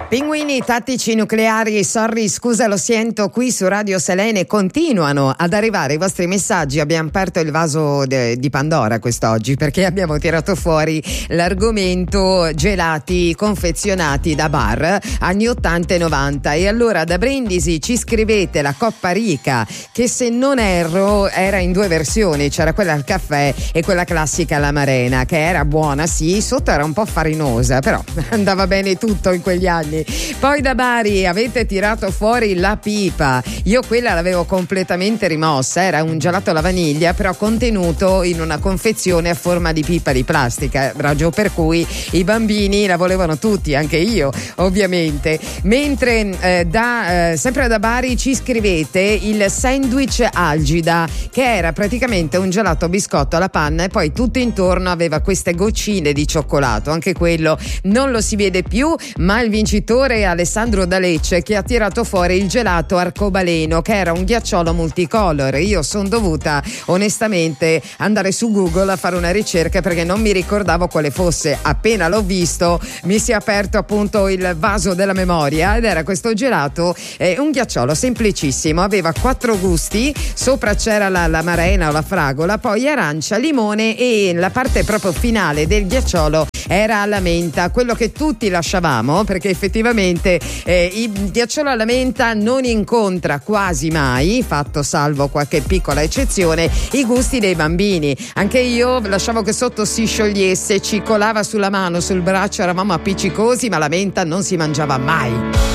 Pinguini tattici nucleari, sorry, scusa, lo sento, qui su Radio Selene continuano ad arrivare i vostri messaggi. Abbiamo aperto il vaso di Pandora quest'oggi perché abbiamo tirato fuori l'argomento gelati confezionati da bar anni 80 e 90. E allora da Brindisi ci scrivete la Coppa Rica, che se non erro era in due versioni, c'era quella al caffè e quella classica all'amarena, che era buona, sì, sotto era un po' farinosa, però andava bene tutto in quegli anni. Poi da Bari avete tirato fuori la pipa. Io quella l'avevo completamente rimossa, era un gelato alla vaniglia però contenuto in una confezione a forma di pipa di plastica, ragione per cui i bambini la volevano tutti, anche io ovviamente. Mentre sempre da Bari ci scrivete il sandwich algida, che era praticamente un gelato biscotto alla panna e poi tutto intorno aveva queste goccine di cioccolato. Anche quello non lo si vede più, ma il vincitore è Alessandro da Lecce, che ha tirato fuori il gelato arcobaleno, che era un ghiacciolo multicolor. Io sono dovuta onestamente andare su Google a fare una ricerca perché non mi ricordavo quale fosse. Appena l'ho visto mi si è aperto appunto il vaso della memoria ed era questo gelato, un ghiacciolo semplicissimo, aveva 4 gusti, sopra c'era l'amarena o la fragola, poi arancia, limone e la parte proprio finale del ghiacciolo era alla menta, quello che tutti lasciavamo perché effettivamente il ghiacciolo alla menta non incontra quasi mai, fatto salvo qualche piccola eccezione, i gusti dei bambini. Anche io lasciavo che sotto si sciogliesse, ci colava sulla mano, sul braccio, eravamo appiccicosi, ma la menta non si mangiava mai.